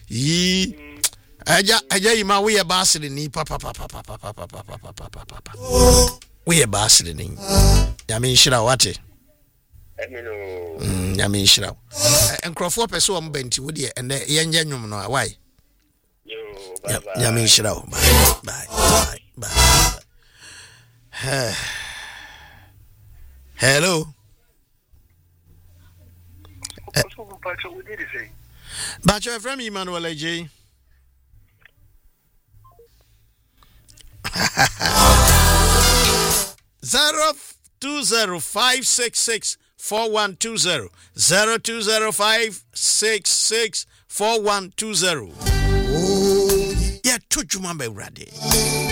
Yi Aja ima we basili ni papa. We basili ni. Nyame nhyira wate. Nyame nhyira. Enkrofo pese wo mbenti wo de ene yenye nwum no why? Nyame nhyira wo. Bye. Hello. Bacho from Emmanuel AJ. 0205664120 0205664120. Yeah, to Jumamba Radi.